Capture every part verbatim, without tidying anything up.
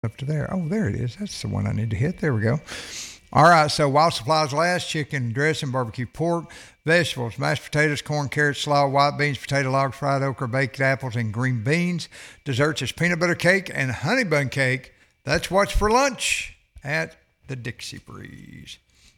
up to there. Oh, there it is. That's the one I need to hit. There we go. All right, so while supplies last, chicken dressing, barbecue pork, vegetables, mashed potatoes, corn, carrots, slaw, white beans, potato logs, fried okra, baked apples, and green beans. Desserts is peanut butter cake and honey bun cake. That's what's for lunch at the Dixie Breeze.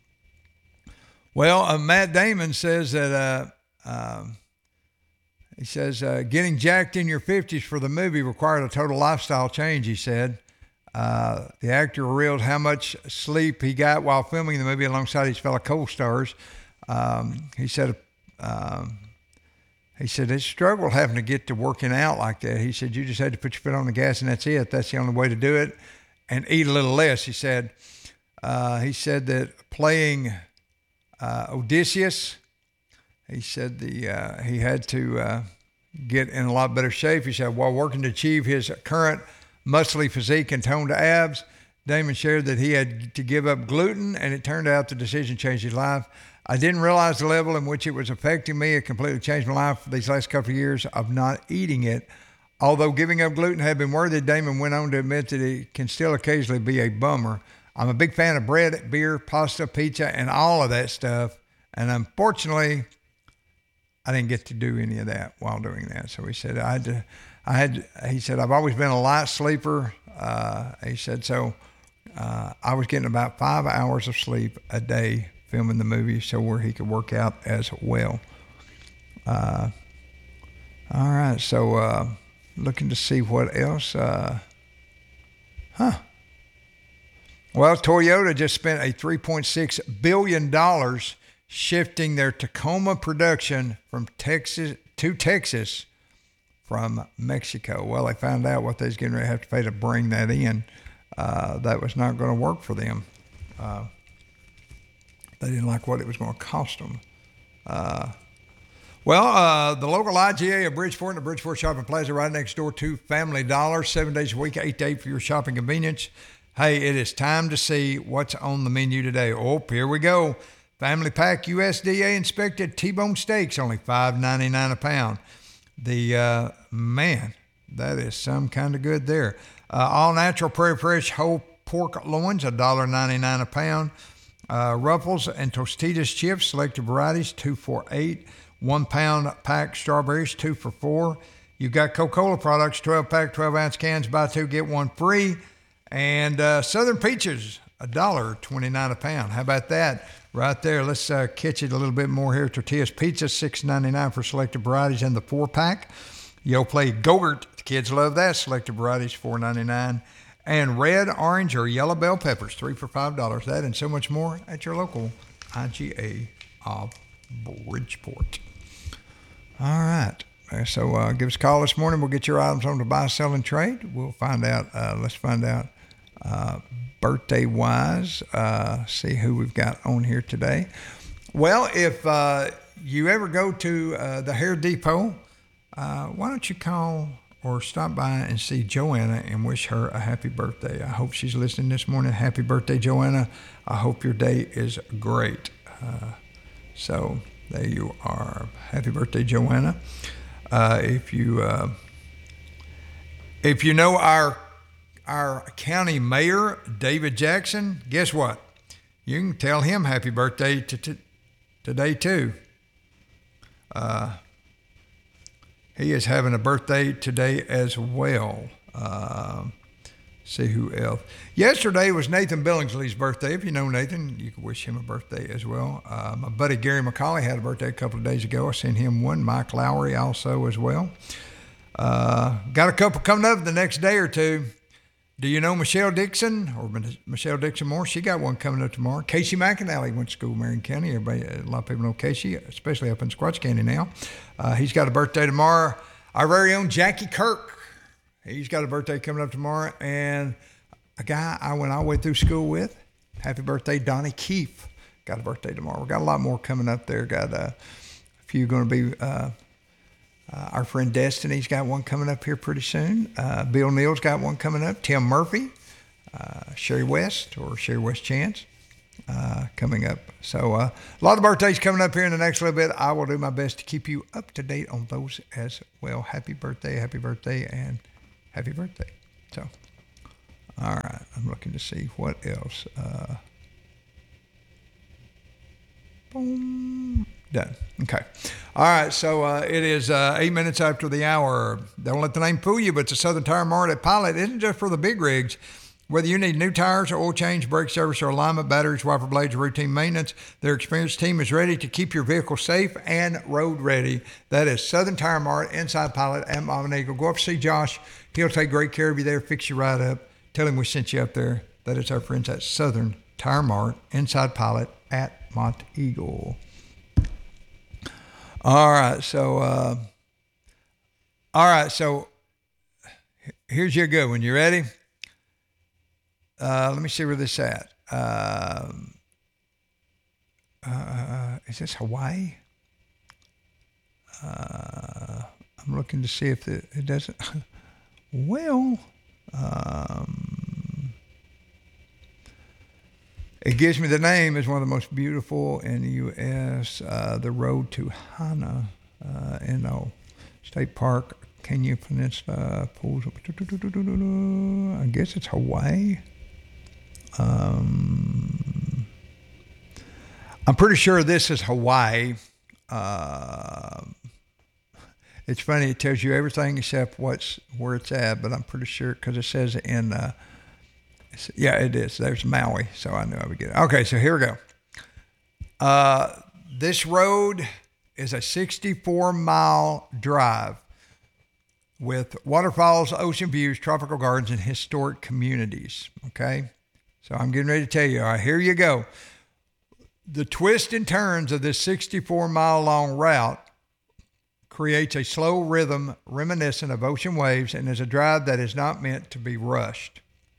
Well, uh, Matt Damon says that uh, um, he says uh, getting jacked in your fifties for the movie required a total lifestyle change, he said. Uh, the actor revealed how much sleep he got while filming the movie alongside his fellow co-stars. Um, he said, um, he said he struggled having to get to working out like that. He said you just had to put your foot on the gas and that's it. That's the only way to do it, and eat a little less. He said. Uh, he said that playing uh, Odysseus, he said the uh, he had to uh, get in a lot better shape. He said while working to achieve his current muscly physique and toned abs, Damon shared that he had to give up gluten, and it turned out the decision changed his life. I didn't realize the level in which it was affecting me. It completely changed my life for these last couple of years of not eating it. Although giving up gluten had been worth it, Damon went on to admit that it can still occasionally be a bummer. I'm a big fan of bread, beer, pasta, pizza, and all of that stuff. And unfortunately, I didn't get to do any of that while doing that. So he said, I had to, I had, he said, I've always been a light sleeper. Uh, he said, so uh, I was getting about five hours of sleep a day filming the movie so where he could work out as well. Uh, all right. So uh, looking to see what else. Uh, huh. Well, Toyota just spent a three point six billion dollars shifting their Tacoma production from Texas to Texas from Mexico. Well, they found out what they was getting ready to have to pay to bring that in. Uh, that was not going to work for them. Uh, they didn't like what it was going to cost them. Uh, well, uh, the local I G A of Bridgeport and the Bridgeport Shopping Plaza right next door to Family Dollar, seven days a week, eight to eight for your shopping convenience. Hey, it is time to see what's on the menu today. Oh, here we go. Family Pack U S D A inspected T-bone steaks, only five ninety-nine a pound. The, uh, man, that is some kind of good there. Uh, all natural Prairie Fresh whole pork loins, one ninety-nine a pound. Uh, Ruffles and Tostitos chips, selected varieties, two for eight. One pound pack strawberries, two for four. You've got Coca-Cola products, twelve pack, twelve ounce cans, buy two, get one free. And uh, Southern Peaches, one twenty-nine a pound. How about that? Right there. Let's uh, catch it a little bit more here. Tortillas Pizza, six ninety-nine for selected varieties in the four-pack. Yoplait Go-Gurt, the kids love that. Selected varieties, four ninety-nine. And red, orange, or yellow bell peppers, three for five dollars. That and so much more at your local I G A of Bridgeport. All right. So uh, give us a call this morning. We'll get your items on to buy, sell, and trade. We'll find out. Uh, let's find out uh, birthday-wise, uh, see who we've got on here today. Well, if uh, you ever go to uh, the Hair Depot, uh, why don't you call or stop by and see Joanna and wish her a happy birthday. I hope she's listening this morning. Happy birthday, Joanna. I hope your day is great. Uh, so there you are. Happy birthday, Joanna. Uh, if you uh, if you know our our county mayor, David Jackson, guess what? You can tell him happy birthday to, to, today too. Uh, he is having a birthday today as well. Uh, see who else. Yesterday was Nathan Billingsley's birthday. If you know Nathan, you can wish him a birthday as well. Uh, my buddy Gary McCauley had a birthday a couple of days ago. I sent him one. Mike Lowry also as well. Uh, got a couple coming up the next day or two. Do you know Michelle Dixon or Michelle Dixon Moore? She got one coming up tomorrow. Casey McAnally went to school in Marion County. Everybody, a lot of people know Casey, especially up in Squatch County now. Uh, he's got a birthday tomorrow. Our very own Jackie Kirk. He's got a birthday coming up tomorrow. And a guy I went all the way through school with, happy birthday, Donnie Keefe, got a birthday tomorrow. We got a lot more coming up there. Got uh, a few going to be... Uh, Uh, our friend Destiny's got one coming up here pretty soon. Uh, Bill Neal's got one coming up. Tim Murphy, uh, Sherry West or Sherry West Chance uh, coming up. So uh, a lot of birthdays coming up here in the next little bit. I will do my best to keep you up to date on those as well. Happy birthday, happy birthday, and happy birthday. So, All right. I'm looking to see what else. Uh, boom. Done. Okay. All right. So uh, it is uh, eight minutes after the hour. Don't let the name fool you, but it's a Southern Tire Mart at Pilot. It isn't just for the big rigs. Whether you need new tires or oil change, brake service, or alignment, batteries, wiper blades, or routine maintenance, their experienced team is ready to keep your vehicle safe and road ready. That is Southern Tire Mart inside Pilot at Mont Eagle. Go up and see Josh. He'll take great care of you there, fix you right up. Tell him we sent you up there. That is our friends at Southern Tire Mart inside Pilot at Mont Eagle. All right, so uh, all right, so here's your good one. You ready? Uh, let me see where this at. Uh, uh, is this Hawaii? Uh, I'm looking to see if it, it doesn't. Well, um, it gives me the name as one of the most beautiful in the U S Uh, the road to Hana uh, in a state park, Kenya Peninsula pools. I guess it's Hawaii. Um, I'm pretty sure this is Hawaii. Uh, it's funny, it tells you everything except what's where it's at, but I'm pretty sure because it says in, uh, yeah, it is. There's Maui, so I knew I would get it. Okay, so here we go. Uh, this road is a sixty-four mile drive with waterfalls, ocean views, tropical gardens, and historic communities. Okay. So I'm getting ready to tell you, all right, here you go. The twists and turns of this sixty-four mile long route creates a slow rhythm reminiscent of ocean waves and is a drive that is not meant to be rushed.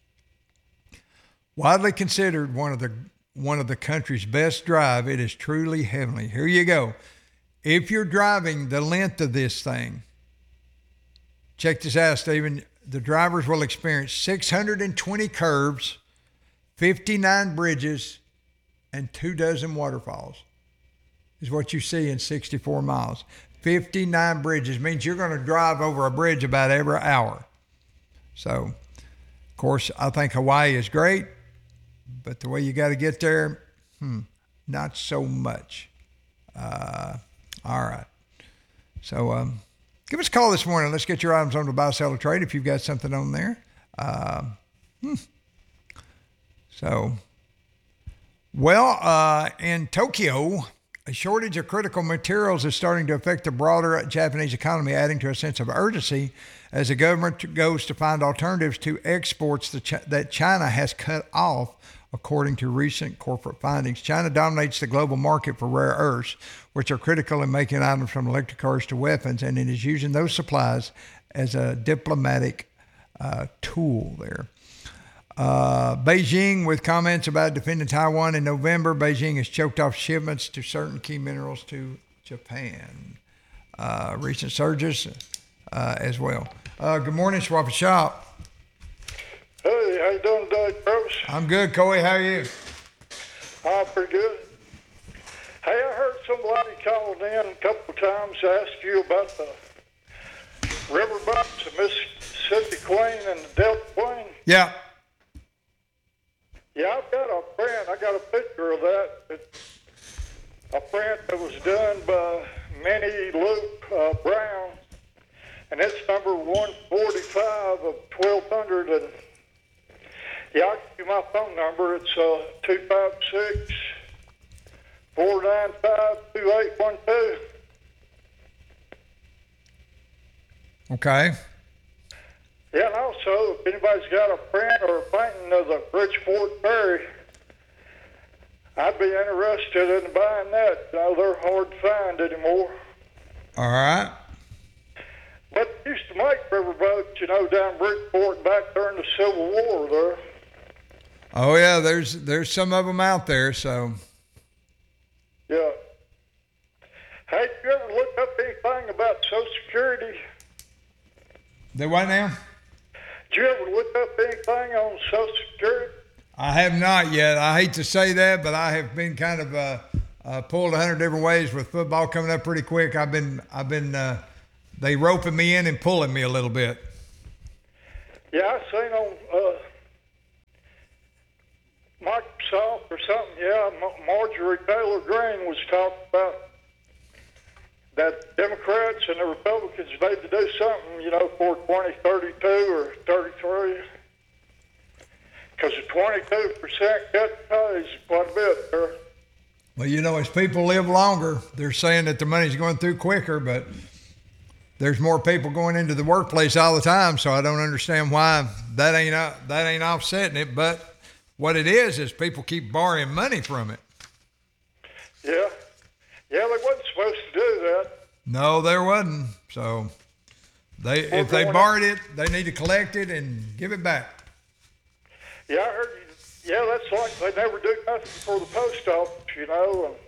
Widely considered one of the one of the country's best drive, it is truly heavenly. Here you go. If you're driving the length of this thing, check this out, Stephen. The drivers will experience six hundred twenty curves, fifty-nine bridges, and two dozen waterfalls is what you see in sixty-four miles. fifty-nine bridges means you're going to drive over a bridge about every hour. So, of course, I think Hawaii is great, but the way you got to get there, hmm, not so much. Uh, all right. So, um, give us a call this morning. Let's get your items on the buy, sell, or trade if you've got something on there. Uh, hmm. So, well, uh, in Tokyo, a shortage of critical materials is starting to affect the broader Japanese economy, adding to a sense of urgency as the government goes to find alternatives to exports that China has cut off, according to recent corporate findings. China dominates the global market for rare earths, which are critical in making items from electric cars to weapons, and it is using those supplies as a diplomatic uh, tool there. Uh, Beijing, with comments about defending Taiwan in November, Beijing has choked off shipments to certain key minerals to Japan. Uh, recent surges uh, as well. Uh, good morning, Swap and Shop. Hey, how you doing today, Travis? I'm good, Coy. How are you? I'm pretty good. Hey, I heard somebody calling in a couple of times to ask you about the riverboats, the Mississippi Queen and the Delta Queen. Yeah. Yeah, I've got a print. I got a picture of that. It's a print that was done by Minnie Luke uh, Brown, and it's number one forty-five of twelve hundred. And yeah, I'll give you my phone number. It's uh, two five six, four nine five, two eight one two. Okay. Yeah, and also, if anybody's got a print or a painting of the Bridgeport Ferry, I'd be interested in buying that. You know, they're hard to find anymore. All right. But they used to make riverboats, you know, down Bridgeport back during the Civil War there. Oh, yeah, there's there's some of them out there, so. Yeah. Hey, did you ever look up anything about Social Security? The what now? Did you ever look up anything on Social Security? I have not yet. I hate to say that, but I have been kind of uh, uh, pulled a hundred different ways with football coming up pretty quick. I've been, I've been, uh, they roping me in and pulling me a little bit. Yeah, I seen on uh, something, yeah. Mar- Marjorie Taylor Greene was talking about that Democrats and the Republicans need to do something, you know, for twenty thirty-two or thirty-three. Because a twenty-two percent cut pays quite a bit there. Well, you know, as people live longer, they're saying that the money's going through quicker, but there's more people going into the workplace all the time, so I don't understand why that ain't uh, that ain't offsetting it. But what it is is people keep borrowing money from it. Yeah. Yeah, they wasn't supposed to do that. No, there wasn't. So they We're if they going borrowed it, they need to collect it and give it back. Yeah, I heard you. Yeah, that's like they never do nothing for the post office, you know, and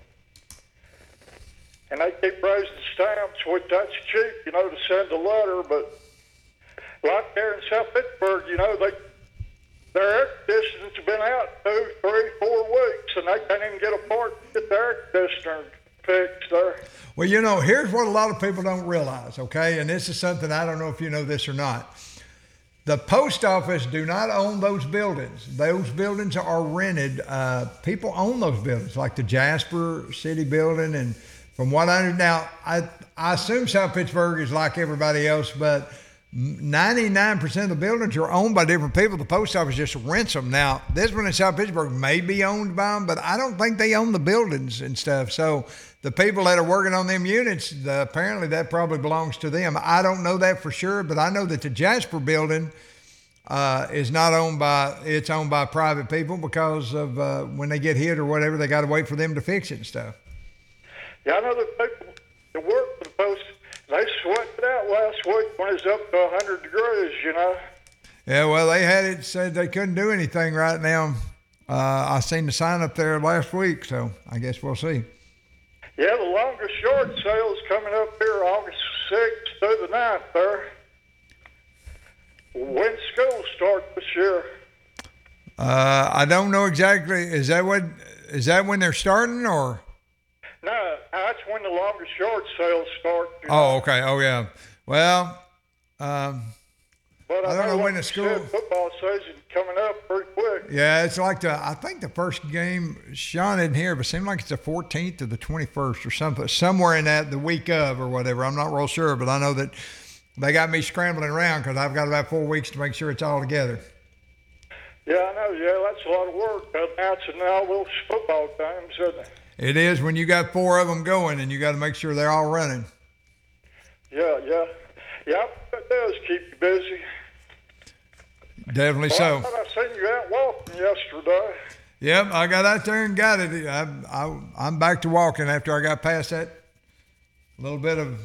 and they keep raising stamps, which that's cheap, you know, to send a letter. But like there in South Pittsburgh, you know, they their air conditioners have been out two, three, four weeks, and they can't even get a part to get their air conditioner fixed there. Well, you know, here's what a lot of people don't realize, okay? And this is something I don't know if you know this or not. The post office do not own those buildings. Those buildings are rented. Uh, people own those buildings, like the Jasper City building. And from what I understand, now, I, I assume South Pittsburgh is like everybody else, but ninety-nine percent of the buildings are owned by different people. The post office just rents them. Now, this one in South Pittsburgh may be owned by them, but I don't think they own the buildings and stuff. So the people that are working on them units, the, apparently that probably belongs to them. I don't know that for sure, but I know that the Jasper building uh, is not owned by, it's owned by private people because of uh, when they get hit or whatever, they got to wait for them to fix it and stuff. Yeah, I know that people that work for the post, they sweated it out last week when it was up to one hundred degrees, you know. Yeah, well, they had it said they couldn't do anything right now. Uh, I seen the sign up there last week, so I guess we'll see. Yeah, the longest short sale's coming up here August sixth through the ninth there. When school starts this year? Uh, I don't know exactly. Is that what? Is that when they're starting, or? No, that's when the longest short sales start. You know? Oh, okay. Oh, yeah. Well, um, but I, I don't know, know when like the school said, football season coming up pretty quick. Yeah, it's like the. I think the first game. Sean isn't here, but it seemed like it's the fourteenth or the twenty-first or something, somewhere in that the week of or whatever. I'm not real sure, but I know that they got me scrambling around because I've got about four weeks to make sure it's all together. Yeah, I know. Yeah, that's a lot of work announcing all those football games, isn't it? It is when you got four of them going and you got to make sure they're all running. Yeah, yeah. Yeah, that does keep you busy. Definitely well, so. I thought I seen you out walking yesterday. Yep, I got out there and got it. I, I, I'm back to walking after I got past that little bit of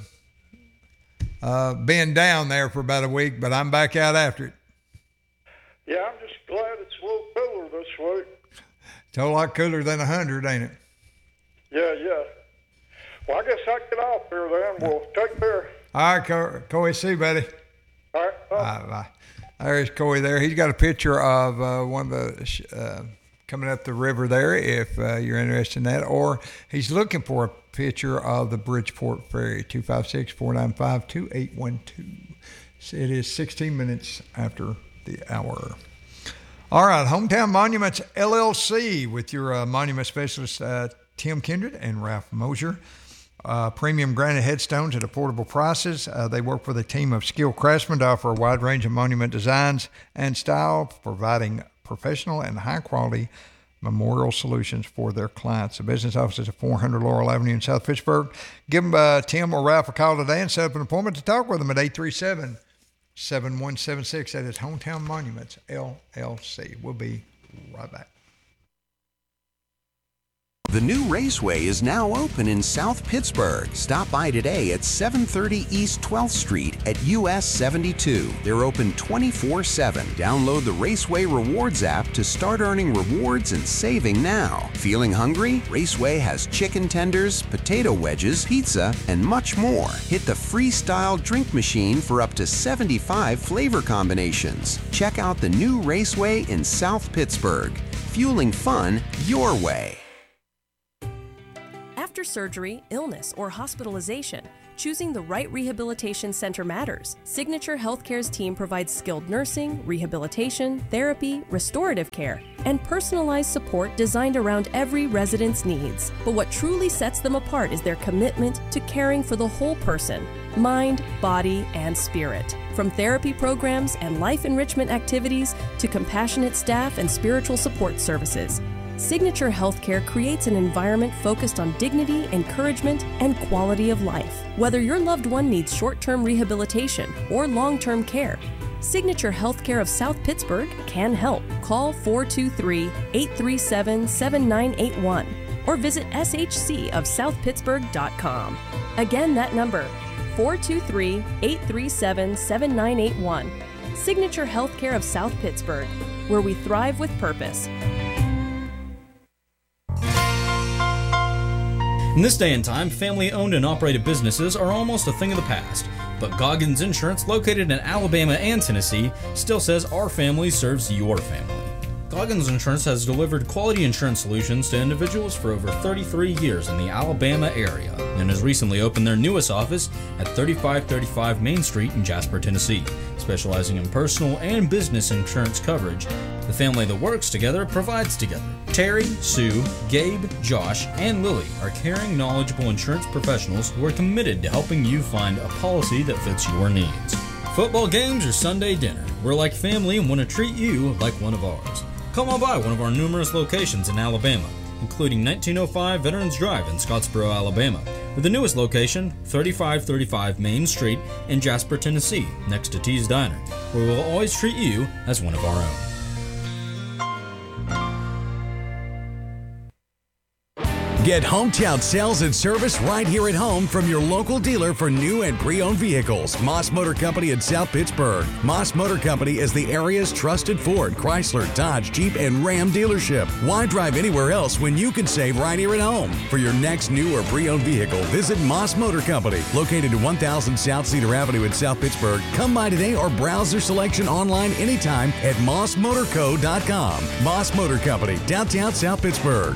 uh, being down there for about a week, but I'm back out after it. Yeah, I'm just glad it's a little cooler this week. It's a whole lot cooler than one hundred, ain't it? Yeah, yeah. Well, I guess I'll get off here then. Well, take care. All right, Co- Coy, see you, buddy. All right, bye. All right, bye. There's Coy there. He's got a picture of uh, one of the uh, coming up the river there, if uh, you're interested in that. Or he's looking for a picture of the Bridgeport Ferry, two five six, four nine five, two eight one two. It is sixteen minutes after the hour. All right, Hometown Monuments L L C with your uh, monument specialist, uh, Tim Kindred and Ralph Mosier. Uh, premium granite headstones at affordable prices. Uh, they work with a team of skilled craftsmen to offer a wide range of monument designs and style, providing professional and high-quality memorial solutions for their clients. The business office is at four hundred Laurel Avenue in South Pittsburgh. Give them uh, Tim or Ralph a call today and set up an appointment to talk with them at eight three seven, seven one seven six. That is Hometown Monuments L L C. We'll be right back. The new Raceway is now open in South Pittsburgh. Stop by today at seven thirty East twelfth Street at U S seventy-two. They're open twenty-four seven. Download the Raceway Rewards app to start earning rewards and saving now. Feeling hungry? Raceway has chicken tenders, potato wedges, pizza, and much more. Hit the Freestyle drink machine for up to seventy-five flavor combinations. Check out the new Raceway in South Pittsburgh. Fueling fun your way. After surgery, illness, or hospitalization, Choosing the right rehabilitation center matters. Signature Healthcare's team provides skilled nursing, rehabilitation, therapy, restorative care, and personalized support designed around every resident's needs. But what truly sets them apart is their commitment to caring for the whole person, mind, body, and spirit. From therapy programs and life enrichment activities to compassionate staff and spiritual support services, Signature Healthcare creates an environment focused on dignity, encouragement, and quality of life. Whether your loved one needs short-term rehabilitation or long-term care, Signature Healthcare of South Pittsburgh can help. Call four two three, eight three seven, seven nine eight one or visit s h c of south pittsburgh dot com. Again, that number, four two three, eight three seven, seven nine eight one. Signature Healthcare of South Pittsburgh, where we thrive with purpose. In this day and time, family-owned and operated businesses are almost a thing of the past. But Goggins Insurance, located in Alabama and Tennessee, still says our family serves your family. Goggins Insurance has delivered quality insurance solutions to individuals for over thirty-three years in the Alabama area and has recently opened their newest office at thirty-five thirty-five Main Street in Jasper, Tennessee, specializing in personal and business insurance coverage. The family that works together provides together. Terry, Sue, Gabe, Josh, and Lily are caring, knowledgeable insurance professionals who are committed to helping you find a policy that fits your needs. Football games or Sunday dinner, we're like family and want to treat you like one of ours. Come on by one of our numerous locations in Alabama, including nineteen oh five Veterans Drive in Scottsboro, Alabama, or the newest location, thirty-five thirty-five Main Street in Jasper, Tennessee, next to T's Diner, where we'll always treat you as one of our own. Get hometown sales and service right here at home from your local dealer for new and pre-owned vehicles, Moss Motor Company in South Pittsburgh. Moss Motor Company is the area's trusted Ford, Chrysler, Dodge, Jeep, and Ram dealership. Why drive anywhere else when you can save right here at home? For your next new or pre-owned vehicle, visit Moss Motor Company, located at one thousand South Cedar Avenue in South Pittsburgh. Come by today or browse their selection online anytime at moss motor co dot com. Moss Motor Company, downtown South Pittsburgh.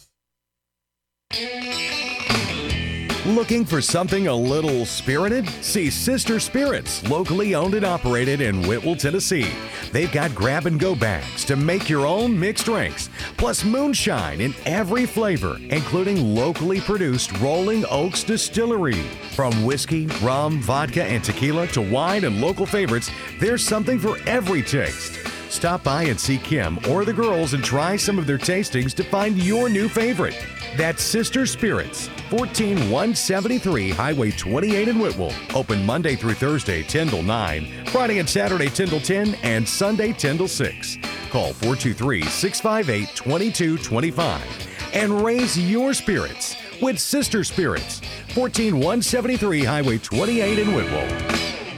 Looking for something a little spirited? See Sister Spirits, locally owned and operated in Whitwell, Tennessee. They've got grab-and-go bags to make your own mixed drinks, plus moonshine in every flavor, including locally produced Rolling Oaks Distillery. From whiskey, rum, vodka, and tequila to wine and local favorites, there's something for every taste. Stop by and see Kim or the girls and try some of their tastings to find your new favorite. That's Sister Spirits, fourteen one seventy-three Highway twenty-eight in Whitwell. Open Monday through Thursday, ten till nine, Friday and Saturday, ten till ten, and Sunday, ten till six. Call four two three, six five eight, two two two five and raise your spirits with Sister Spirits, fourteen one seventy-three Highway twenty-eight in Whitwell.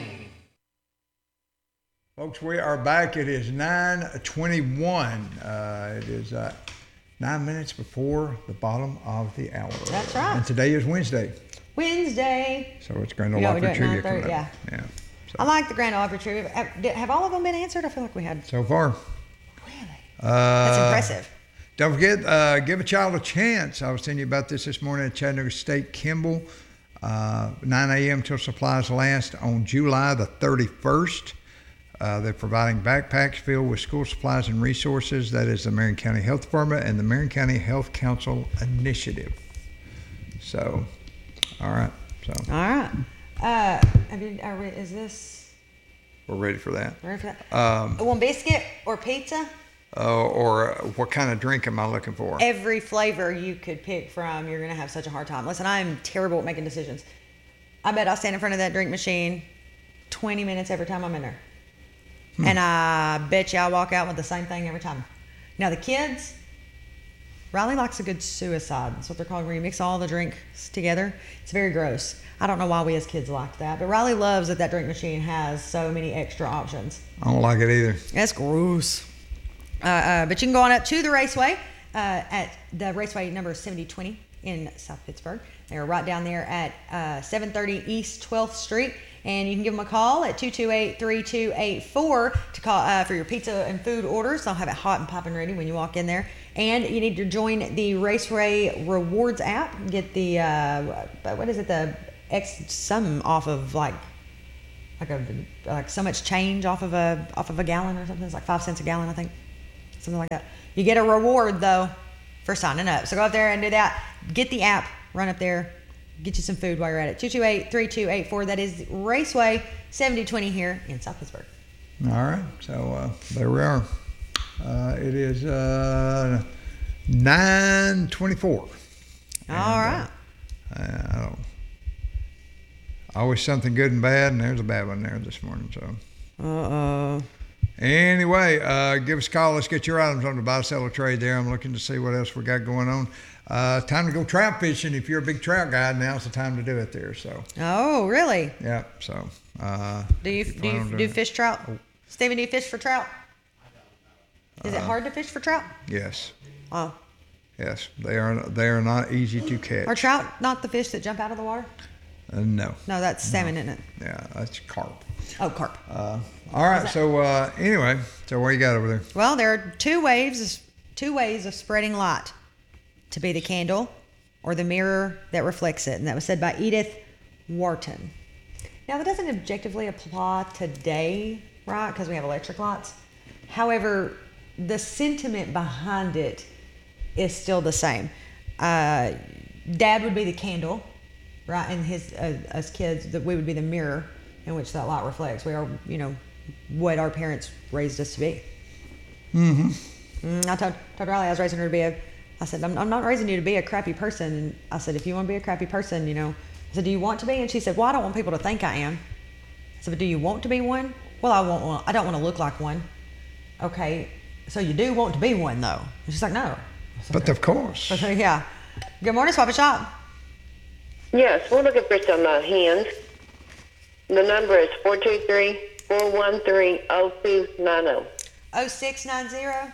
Folks, we are back. It is nine twenty-one. Uh, it is uh, nine minutes before the bottom of the hour. That's right. And today is Wednesday. Wednesday. So it's Grand Ole Yeah, we Opry do it trivia. nine thirty, coming up. yeah. Yeah. So, I like the Grand Ole Opry trivia. Have, did- have all of them been answered? I feel like we had. so far. Really? Uh, That's impressive. Don't forget, uh, give a child a chance. I was telling you about this this morning at Chattanooga State Kimball, uh, nine a.m. till supplies last on July the thirty-first. Uh, they're providing backpacks filled with school supplies and resources. That is the Marion County Health Department and the Marion County Health Council Initiative. So, all right. So All right. Uh, have you, are we, is this we're ready for that. ready for that? Um, One biscuit or pizza? uh, or uh, what kind of drink am I looking for? Every flavor you could pick from, you're going to have such a hard time. Listen, I'm terrible at making decisions. I bet I'll stand in front of that drink machine twenty minutes every time I'm in there. Hmm. And I bet you I'll walk out with the same thing every time. Now, the kids, Riley likes a good suicide. That's what they're called, where you mix all the drinks together. It's very gross. I don't know why we as kids like that, but Riley loves that that drink machine has so many extra options. I don't like it either. That's gross. Uh, uh, but you can go on up to the Raceway uh, at the Raceway number seventy twenty in South Pittsburgh. They're right down there at uh, seven thirty East twelfth Street. And you can give them a call at two two eight, three two eight four to call uh, for your pizza and food orders. They'll have it hot and popping ready when you walk in there. And you need to join the Raceway Rewards app. Get the, uh, what is it, the X some off of like like a like so much change off of a off of a gallon or something. It's like five cents a gallon, I think, something like that. You get a reward though for signing up. So go up there and do that. Get the app. Run up there. Get you some food while you're at it. two two eight, three two eight four. That is Raceway seventy twenty here in South Pittsburgh. All right. So uh, there we are. Uh, it is uh, nine twenty-four. All right. Uh, I don't. Always something good and bad, and there's a bad one there this morning. So. Uh-oh. Anyway, uh, give us a call. Let's get your items on the buy, sell, or trade there. I'm looking to see what else we got going on. Uh, time to go trout fishing. If you're a big trout guy, now's the time to do it there. So. Oh, really? Yeah. So. Uh, do you do you do fish trout? Stephen, do you fish for trout? Is uh, it hard to fish for trout? Yes. Oh. Yes, they are. They are not easy to catch. Are trout not the fish that jump out of the water? Uh, no. No, that's salmon, no. Isn't it? Yeah, that's carp. Oh, carp. Uh, all right. So uh, anyway, so what you got over there? Well, there are two waves, two ways of spreading light: to be the candle or the mirror that reflects it, and that was said by Edith Wharton. Now, that doesn't objectively apply today, right? Because we have electric lights. However, the sentiment behind it is still the same. Uh, Dad would be the candle, right? And his uh, us kids, that we would be the mirror in which that light reflects. We are, you know, what our parents raised us to be. Mm-hmm. Mm, I told, told Riley I was raising her to be a. I said, I'm, I'm not raising you to be a crappy person. And I said, if you want to be a crappy person, you know. I said, do you want to be? And she said, well, I don't want people to think I am. I said, but do you want to be one? Well, I won't. Want, I don't want to look like one. Okay, so you do want to be one, though. And she's like, no. But of course. But, yeah. Good morning, Swap and Shop. Yes, we're looking for some uh, hens. The number is four two three, four one three, zero two nine zero. oh six nine zero?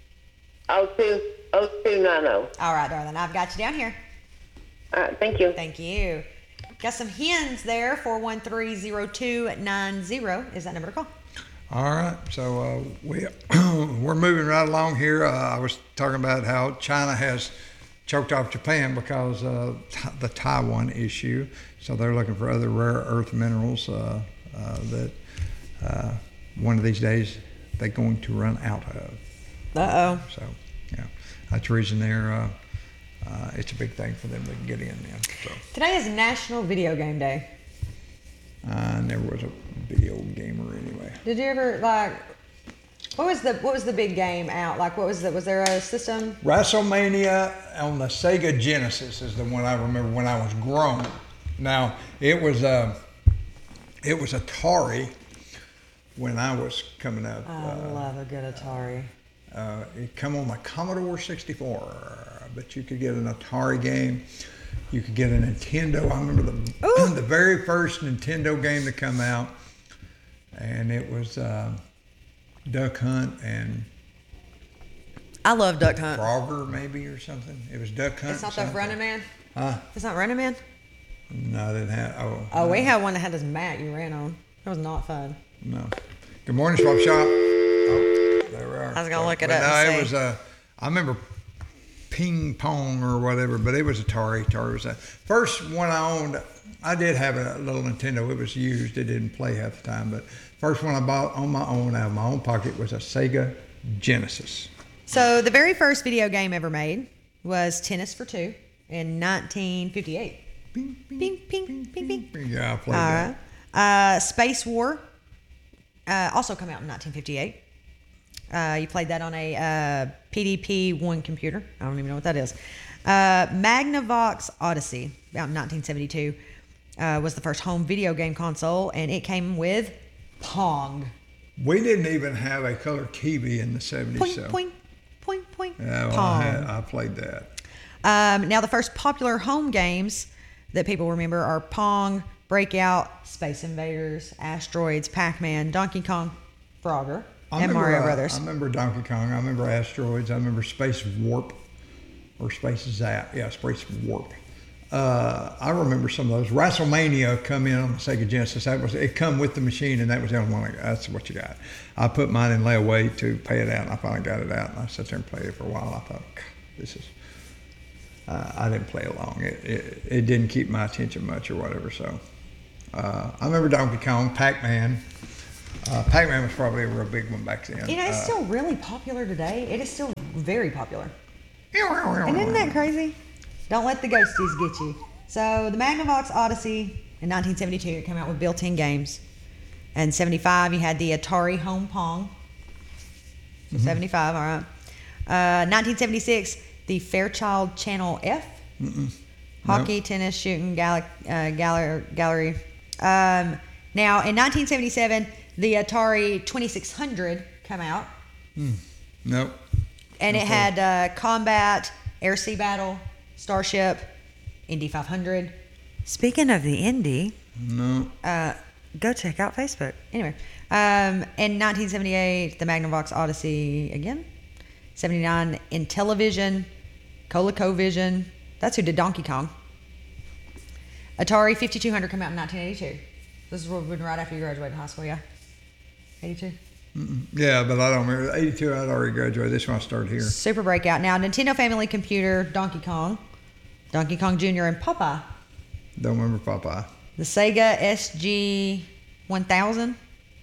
oh two, oh two nine zero. All right, darling. I've got you down here. All right, thank you. Thank you. Got some hens there, four one three, zero two nine zero is that number to call. All right, so uh, we, we're moving right along here. Uh, I was talking about how China has choked off Japan because of uh, the Taiwan issue. So they're looking for other rare earth minerals uh, uh, that uh, one of these days they're going to run out of. Uh-oh. So, yeah, that's the reason they're, uh, uh, it's a big thing for them to get in then. So. Today is National Video Game Day. I never was a video gamer anyway. Did you ever like? What was the What was the big game out? Like, what was the? Was there a system? WrestleMania on the Sega Genesis is the one I remember when I was grown. Now it was uh, it was Atari when I was coming up. I uh, love a good Atari. Uh, it come on the Commodore sixty-four, but you could get an Atari game. You could get a Nintendo. I remember the the very first Nintendo game to come out, and it was uh, Duck Hunt and I love Duck Hunt. Frogger maybe or something. It was Duck Hunt. It's not the Running Man? Huh? It's not Running Man? No, I didn't have. Oh, oh no. We had one that had this mat you ran on. It was not fun. No. Good morning, Swap Shop. Oh, there we are. I was going to look it but up. No, and it see. was. Uh, I remember Ping Pong or whatever, but it was Atari. Atari was that first one I owned. I did have a little Nintendo. It was used. It didn't play half the time, but first one I bought on my own out of my own pocket was a Sega Genesis. So the very first video game ever made was Tennis for Two in nineteen fifty-eight. Bing, bing, Ping, ping, bing, ping, bing, ping. bing. Yeah, I played All that. right. Uh, Space War uh, also come out in nineteen fifty-eight. Uh, you played that on a uh, P D P one computer. I don't even know what that is. Uh, Magnavox Odyssey, about nineteen seventy-two, uh, was the first home video game console, and it came with Pong. We didn't even have a color T V in the seventies. Point, so. point, point, point. Yeah, well, Pong. I, had, I played that. Um, now, the first popular home games that people remember are Pong, Breakout, Space Invaders, Asteroids, Pac-Man, Donkey Kong, Frogger, I and remember, Mario uh, Brothers. I remember Donkey Kong. I remember Asteroids. I remember Space Warp or Space Zap. Yeah, Space Warp. Uh, I remember some of those. WrestleMania come in on the Sega Genesis. That was it. Come with the machine, and that was the only one. I got. That's what you got. I put mine in layaway to pay it out, and I finally got it out. And I sat there and played it for a while. I thought, God, this is uh, I didn't play along. It, it it didn't keep my attention much or whatever. So uh, I remember Donkey Kong, Pac-Man. Uh, Pac-Man was probably a real big one back then. You know, it's uh, still really popular today. It is still very popular. And isn't that crazy? Don't let the ghosties get you. So the Magnavox Odyssey in nineteen seventy-two, it came out with built-in games. And seventy-five, you had the Atari Home Pong. So mm-hmm. seventy-five, all right. Uh, nineteen seventy-six, the Fairchild Channel F. Mm-mm. Hockey, nope. tennis, shooting, gal- uh, gallery. gallery. Um, now, in nineteen seventy-seven, the Atari twenty-six hundred came out. Mm. Nope. And okay. it had uh, Combat, Air Sea Battle, Starship, Indy five hundred. Speaking of the Indy, no. Uh, go check out Facebook. Anyway, um, in nineteen seventy-eight, the Magnavox Odyssey again. seventy-nine, Intellivision, ColecoVision. That's who did Donkey Kong. Atari fifty-two hundred came out in nineteen eighty-two. This is right after you graduated high school, yeah? eighty-two? Mm-mm. Yeah, but I don't remember. eighty-two, I'd already graduated. This one I started here. Super Breakout. Now, Nintendo Family Computer, Donkey Kong, Donkey Kong Junior, and Popeye. Don't remember Popeye. The Sega S G one thousand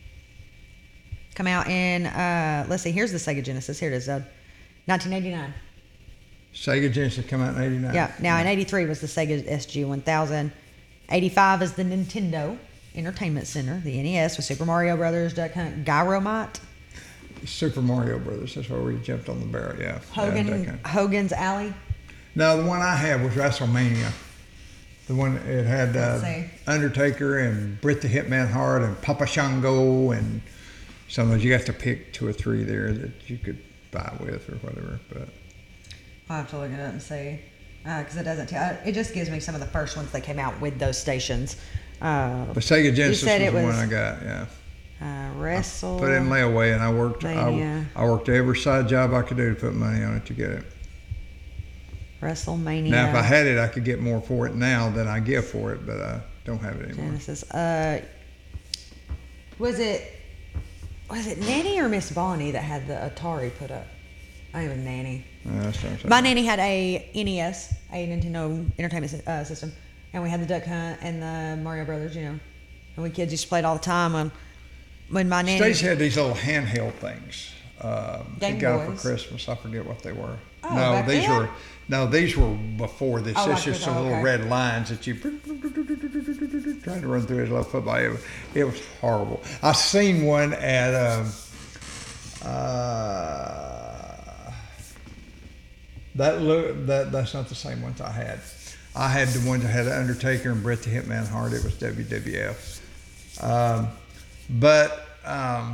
come out in, uh, let's see, here's the Sega Genesis. Here it is, uh, nineteen eighty-nine. Sega Genesis come out in eighty-nine. Yeah, now in eighty-three was the Sega S G one thousand. eighty-five is the Nintendo Entertainment Center, the N E S, with Super Mario Brothers, Duck Hunt, Gyromite. Super Mario Brothers, that's where we jumped on the barrel, yeah. Hogan, yeah, Hogan's Alley. No, the one I had was WrestleMania. The one, it had uh, Undertaker and Bret the Hitman Hart and Papa Shango and some of those. You have to pick two or three there that you could buy with or whatever. But I'll have to look it up and see. Because uh, it doesn't tell. It just gives me some of the first ones that came out with those stations. Uh, but Sega Genesis was the was, one I got, yeah. Uh, Wrestle. I put it in layaway, and I worked. I, I worked every side job I could do to put money on it to get it. WrestleMania. Now, if I had it, I could get more for it now than I give for it, but I don't have it anymore. Genesis. Uh, was it was it Nanny or Miss Bonnie that had the Atari put up? I think it was Nanny. Uh, My nanny had a N E S, a Nintendo Entertainment uh, System, and we had the Duck Hunt and the Mario Brothers, you know, and we kids used to play it all the time. When, when my nanny Stacy had these little handheld things. Um, Game she got Boys. for Christmas. I forget what they were. Oh, no, back these then? were no, these were before this. Oh, It's like just this, some oh, little okay. red lines that you trying to run through his little football. It was, it was horrible. I seen one at. Um, uh, That look that that's not the same ones I had. I had the ones that had Undertaker and Bret the Hitman Hart. It was W W F. Um, but um,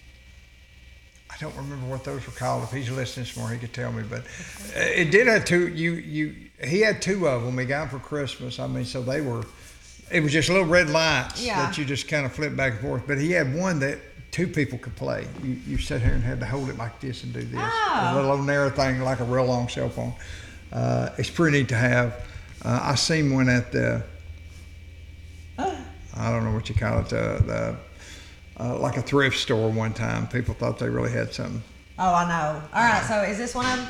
I don't remember what those were called. If he's listening this morning, he could tell me. But it did have two. You you he had two of them. He got them for Christmas. I mean, so they were. It was just little red lights Yeah. that you just kind of flip back and forth. But he had one that two people could play. You you sat here and had to hold it like this and do this. Oh. A little old narrow thing like a real long cell phone. Uh, it's pretty neat to have. Uh, I seen one at the, Oh. I don't know what you call it, the, the uh, like a thrift store one time. People thought they really had something. Oh, I know. All right, so is this one of them?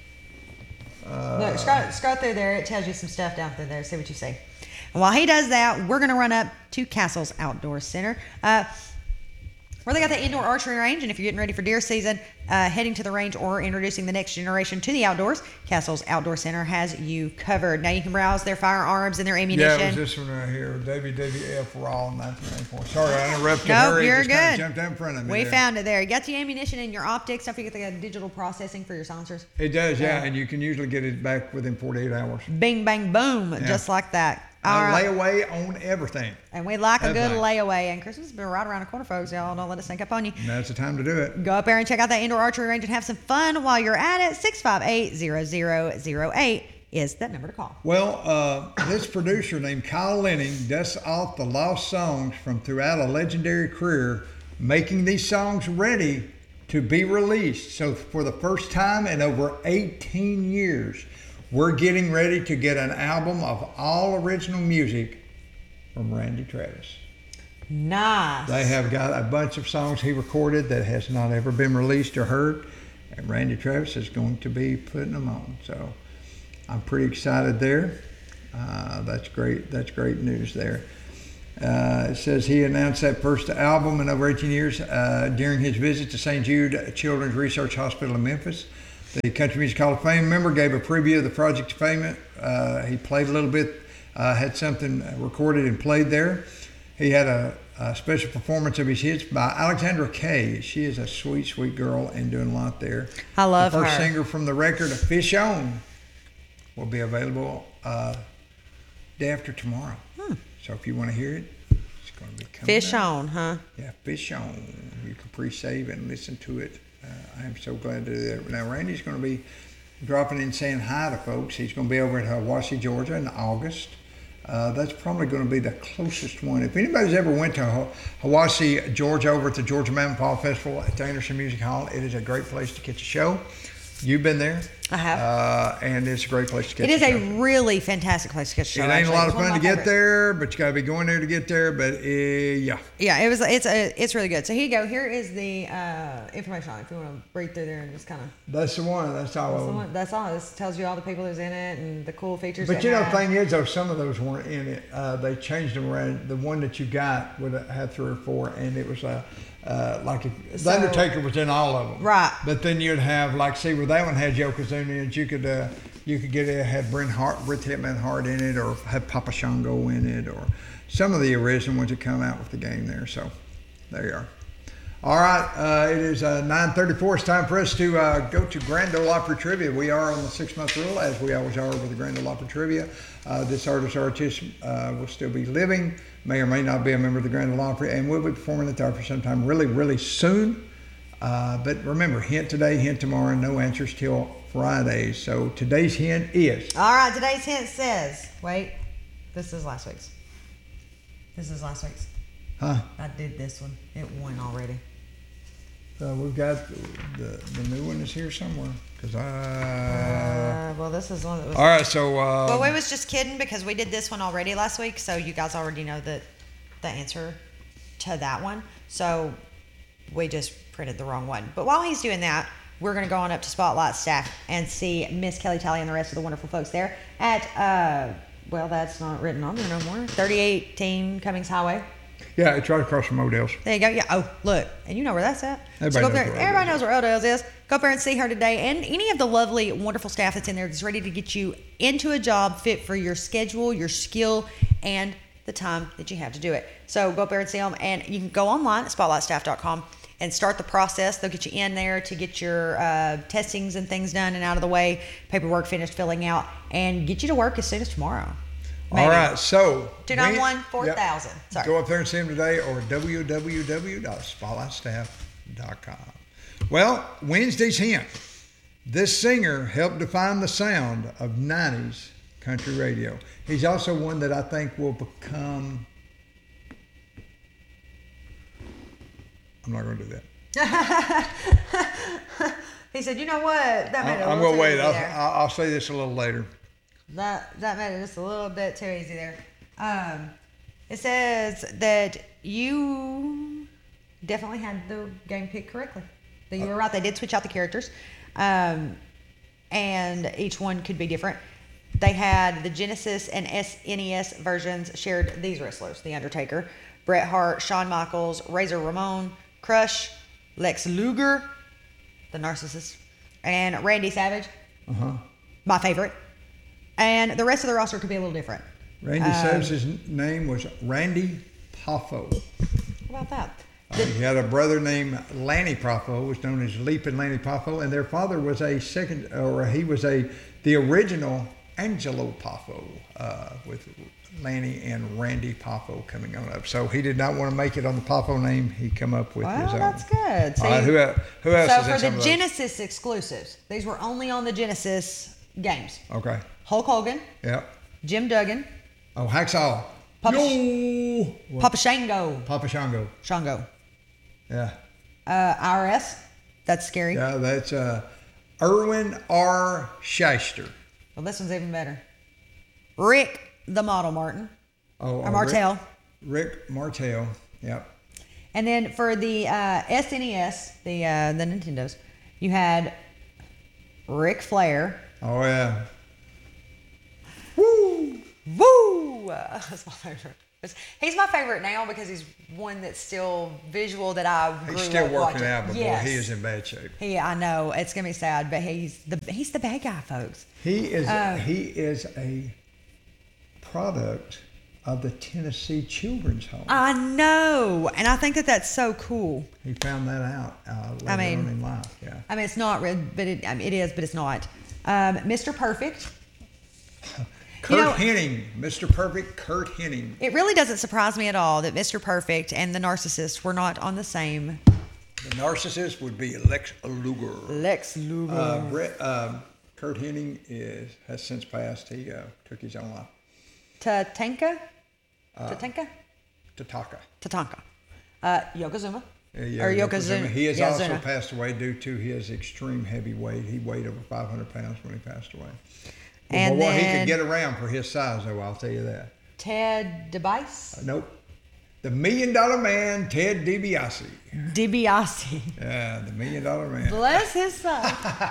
Uh, Look, scroll, scroll through there. It tells you some stuff down through there. See what you see. And while he does that, we're going to run up to Castle's Outdoor Center. Uh, where they got the indoor archery range, and if you're getting ready for deer season, uh, heading to the range or introducing the next generation to the outdoors, Castle's Outdoor Center has you covered. Now you can browse their firearms and their ammunition. Yeah, it was this one right here, W W F Raw nineteen ninety-four. Sorry, I interrupted Nope, her. It you're just kinda good. jumped out in front of me We there. found it there. You got the ammunition and your optics. Don't forget the digital processing for your silencers. It does, yeah, Yeah. and you can usually get it back within forty-eight hours. Bing, bang, boom, just like that. All Uh, right. layaway on everything. And we like a good Everything. layaway. And Christmas has been right around the corner, folks. Y'all don't let it sink up on you. Now's the time to do it. Go up there and check out that indoor archery range and have some fun while you're at it. six five eight, zero zero zero eight is that number to call. Well, uh, this producer named Kyle Lenning dusts off the lost songs from throughout a legendary career, making these songs ready to be released. So for the first time in over eighteen years, we're getting ready to get an album of all original music from Randy Travis. Nice. They have got a bunch of songs he recorded that has not ever been released or heard, and Randy Travis is going to be putting them on. So I'm pretty excited there. Uh, that's great. That's great news there. Uh, it says he announced that first album in over eighteen years uh, during his visit to Saint Jude Children's Research Hospital in Memphis. The Country Music Hall of Fame member gave a preview of the project's payment. Uh, he played a little bit, uh, had something recorded and played there. He had a, a special performance of his hits by Alexandra Kay. She is a sweet, sweet girl and doing a lot there. I love her. The first her. singer from the record, Fish On, will be available uh, day after tomorrow. Hmm. So if you want to hear it, it's going to be coming Fish up. On, huh? Yeah, Fish On. You can pre-save and listen to it. Uh, I am so glad to do that. Now, Randy's going to be dropping in saying hi to folks. He's going to be over at Hiwassee, Georgia in August. Uh, that's probably going to be the closest one. If anybody's ever went to Hiwassee, Georgia, over at the Georgia Mountain Fall Festival at the Anderson Music Hall, it is a great place to catch a show. You've been there. I have. Uh, and it's a great place to catch It is a a show. really fantastic place to catch a show. It ain't actually. a lot It's of one fun to my get favorites. there, but you got to be going there to get there. But uh, yeah. Yeah, it was. It's a. It's really good. So here you go. Here is the uh, information on it. If you want to read through there and just kind of. That's the one. That's all. That's, of the them. one, that's all. This tells you all the people who's in it and the cool features. But it you know, the has. thing is, though, some of those weren't in it. Uh, they changed them around. The one that you got would have had three or four, and it was uh, uh, like if, So- the Undertaker was in all of them. Right. But then you'd have like, see, where that one had Yokozuna in it, you could uh, you could get it had Bret Hart, Bret Hitman Hart in it, or had Papa Shango in it, or some of the original ones that come out with the game there. So there you are. All right, uh, it is uh, nine thirty-four. It's time for us to uh, go to Grand Ole Opry Trivia. We are on the six-month rule, as we always are with the Grand Ole Opry Trivia. Uh, this artist or artist uh, will still be living, may or may not be a member of the Grand Ole Opry, and will be performing at the Opry sometime really, really soon. Uh, but remember, hint today, hint tomorrow, no answers till Friday. So today's hint is... All right, today's hint says, wait, this is last week's. This is last week's. Huh? I did this one. It won already. Uh, we've got the, the new one is here somewhere. Cause I... Uh, well, this is one that was. All right, so... Uh, Well, we was just kidding because we did this one already last week, so you guys already know the the answer to that one. So we just printed the wrong one. But while he's doing that, we're going to go on up to Spotlight Staff and see Miss Kelly Talley and the rest of the wonderful folks there at, uh, well, that's not written on there no more, thirty eighteen Cummings Highway. Yeah, it's right across from Odell's. There you go. Yeah. Oh, look. And you know where that's at. Everybody so go up knows there. where Everybody Odell's knows where Odell's is. Go up there and see her today. And any of the lovely, wonderful staff that's in there that's ready to get you into a job fit for your schedule, your skill, and the time that you have to do it. So go up there and see them. And you can go online at spotlight staff dot com and start the process. They'll get you in there to get your uh, testings and things done and out of the way, paperwork finished filling out, and get you to work as soon as tomorrow. Maybe. All right, so... two nine one, when- four thousand. Yep. Sorry. Go up there and see them today or w w w dot spotlight staff dot com. Well, Wednesday's hint. This singer helped define the sound of nineties country radio. He's also one that I think will become... I'm not going to do that. He said, you know what? That made it a I'm little going to too wait. easy there. I'll, I'll say this a little later. That that made it just a little bit too easy there. Um, it says that you definitely had the game picked correctly. That you were right. They did switch out the characters, um, and each one could be different. They had the Genesis and S N E S versions shared these wrestlers: The Undertaker, Bret Hart, Shawn Michaels, Razor Ramon, Crush, Lex Luger, the Narcissist, and Randy Savage. Uh huh. My favorite. And the rest of the roster could be a little different. Randy Um, Savage's name was Randy Poffo. How about that? Uh, he had a brother named Lanny Poffo, was known as Leaping Lanny Poffo, and their father was a second, or he was a the original Angelo Poffo, uh, with Lanny and Randy Poffo coming on up. So he did not want to make it on the Poffo name. He come up with Well, his own. that's good. See, All right, who, el- who else so is in for some the of those? Genesis exclusives, these were only on the Genesis games. Okay. Hulk Hogan, Yeah. Jim Duggan, Oh, Hacksaw. Papa, Yo! Papa Shango, Papa Shango. Shango, Yeah. uh, I R S. That's scary. Yeah, that's uh, Erwin R. Shyster. Well, this one's even better. Rick the Model Martin, Oh, or uh, Martel. Rick, Rick Martel. Yep. And then for the uh, S N E S, the uh, the Nintendos, you had Ric Flair, Oh yeah. Woo! That's my favorite. He's my favorite now because he's one that's still visual that I grew He's still up working watching. out, but yes. boy, he is in bad shape. He, I know it's gonna be sad, but he's the he's the bad guy, folks. He is Uh, he is a product of the Tennessee Children's Home. I know, and I think that that's so cool. He found that out uh, later I mean- on in life. Yeah. I mean, it's not red, but it, I mean, it is, but it's not. Um, Mister Perfect. Kurt know- Hennig, Mister Perfect, Kurt Hennig. It really doesn't surprise me at all that Mister Perfect and the Narcissist were not on the same. The narcissist would be Lex Luger. Lex Luger. Uh, Brett, um, Kurt Hennig is has since passed. He uh, took his own life. Tatanka. Tatanka. Tatanka. Tatanka. Uh, Yokozuna. Uh, yeah, or Yokozuna. Yokozuna. He has also Yokozuna. passed away due to his extreme heavy weight. He weighed over five hundred pounds when he passed away. Well, And boy, he then- could get around for his size, though, I'll tell you that. Ted DeBiase. Uh, nope. The Million Dollar Man, Ted DiBiase. DiBiase. Yeah, the Million Dollar Man. Bless his son.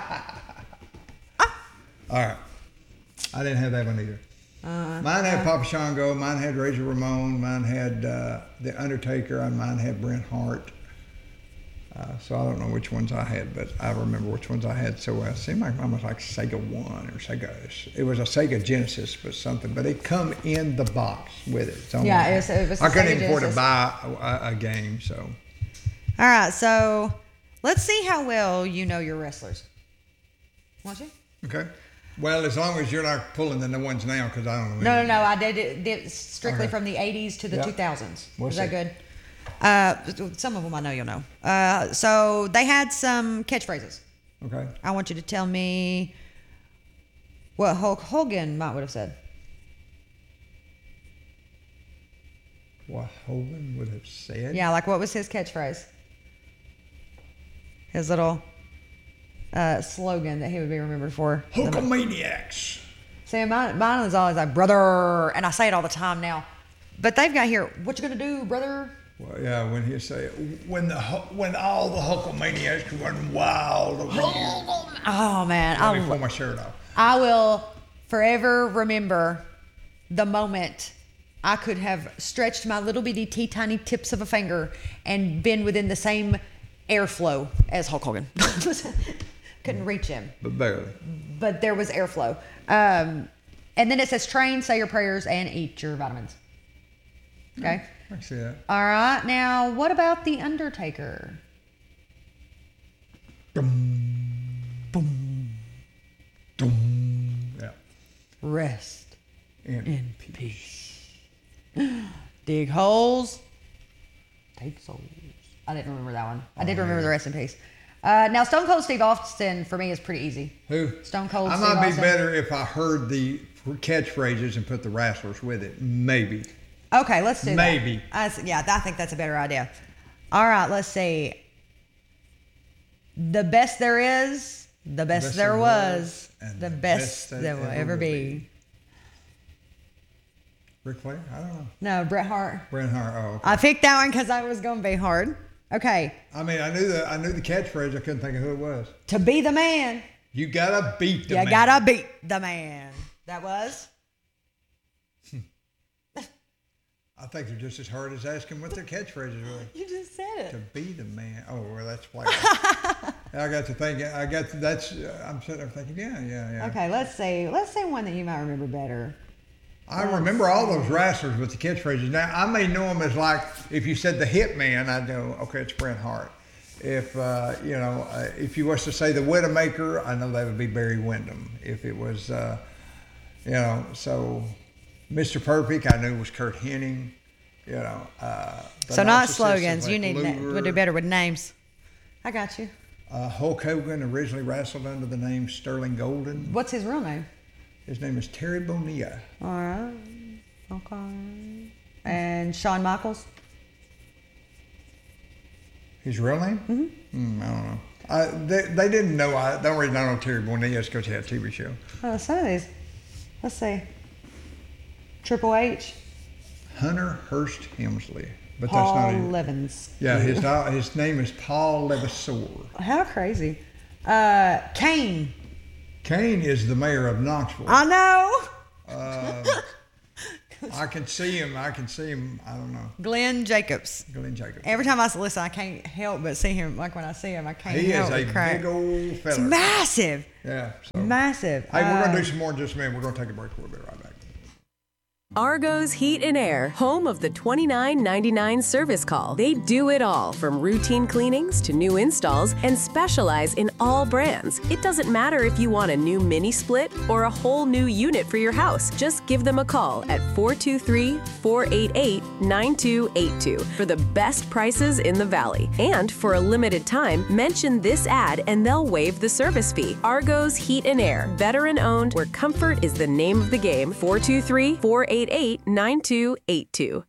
All right. I didn't have that one either. Uh, mine had Papa Shango. Mine had Razor Ramon. Mine had uh, The Undertaker. And mine had Bret Hart. Uh, so I don't know which ones I had, but I remember which ones I had. So it seemed like mine was like Sega One or Sega. It was a Sega Genesis, but something. But it come in the box with it. So Yeah, it was- it was I the couldn't Sega even afford to Genesis. buy a, a, a game. So All right, so let's see how well you know your wrestlers. Want you? okay. Well, as long as you're not pulling the new ones now, because I don't know. No, no, any. no. I did it did strictly Okay. from the eighties to the Yep. two thousands. We'll Is that see. good? Uh, some of them I know you'll know. Uh, so they had some catchphrases. Okay. I want you to tell me what Hulk Hogan might would have said. What Hogan would have said. Yeah, like what was his catchphrase? His little uh, slogan that he would be remembered for. Hulkamaniacs. See, mine, mine was always like, brother, and I say it all the time now. But they've got here, what you gonna do, brother? Well, yeah, when he say when the Hu- when all the Hulkamaniacs run wild over you. Oh man, Let me I, pull my shirt off. I will forever remember the moment I could have stretched my little bitty tea tiny tips of a finger and been within the same airflow as Hulk Hogan. Couldn't reach him, But barely. but there was airflow. Um, and then it says train, say your prayers, and eat your vitamins. Okay. I see that. All right. Now, what about the Undertaker? Yeah. Rest And in peace. Dig holes. Take souls. I didn't remember that one. I did Oh, remember yeah. the rest in peace. Uh, now, Stone Cold Steve Austin for me is pretty easy. who? Stone Cold I Steve might be Austin. better if I heard the catchphrases and put the wrestlers with it. Maybe. Okay, let's do that. Maybe. I s- yeah, I think that's a better idea. All right, let's see. The best there is, the best, best there there was, was, and the the best, best that there will ever ever will be. be. Ric Flair? I don't know. No, Bret Hart. Bret Hart. Oh, okay. I picked that one because I was going to be hard. Okay, I mean, I knew the I knew the catchphrase. I couldn't think of who it was. to be the man, You gotta beat the you man. gotta beat the man. That was. I think they're just as hard as asking what their catchphrases were. You just said To it. be the man. Oh, well, that's player. I got to thinking. I got to, that's. Uh, I'm sitting there thinking. Yeah, yeah, yeah. Okay, let's say let's say one that you might remember better. I remember all those wrestlers with the catchphrases. Now I may know them as like if you said the Hitman, I'd know. Okay, it's Bret Hart. If uh, you know, uh, if you was to say the Widowmaker, I know that would be Barry Windham. If it was, uh, you know, so Mister Perfect, I knew was Kurt Hennig. You know. Uh, the So not narcissist is slogans. like You need na- Luger. would do better with names. I got you. Uh, Hulk Hogan originally wrestled under the name Sterling Golden. What's his real name? His name is Terry Bonilla. All right. Okay. And Shawn Michaels? His real name? Mm-hmm. Mm, I don't know. I, they, they didn't know. I, the only reason I know Terry Bonilla is because he had a T V show. Oh, some of these. Let's see. Triple H. Hunter Hurst Helmsley. But Paul that's not it. Levens. Yeah, his, his name is Paul Levasseur. How crazy. Uh, Kane. Kane is the mayor of Knoxville. I know. Uh, I can see him. I can see him. I don't know. Glenn Jacobs. Glenn Jacobs. Every time I listen, I can't help but see him. Like when I see him, I can't he help is a but cry. big old fella. It's massive. Yeah. So. Massive. Hey, we're uh, gonna do some more in just a minute. We're gonna take a break. We'll be right back. Argo's Heat and Air, home of the twenty-nine ninety-nine service call. They do it all, from routine cleanings to new installs, and specialize in all brands. It doesn't matter if you want a new mini split or a whole new unit for your house. Just give them a call at four two three, four eight eight, nine two eight two for the best prices in the Valley. And for a limited time, mention this ad and they'll waive the service fee. Argo's Heat and Air, veteran owned, where comfort is the name of the game. four two three, four eight eight, nine two eight two.